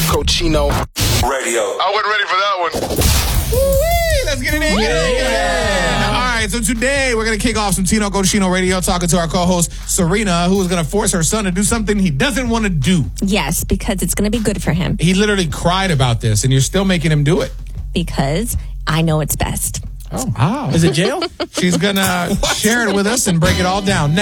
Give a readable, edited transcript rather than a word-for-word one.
Cochino Radio. I wasn't ready for that one. Woo-wee, let's get it in. All right, so today we're going to kick off some Tino Cochino Radio talking to our co-host, Serena, who is going to force her son to do something he doesn't want to do. Yes, because it's going to be good for him. He literally cried about this, and you're still making him do it. Because I know it's best. Oh, wow. Is it jail? She's going to share it with us and break it all down.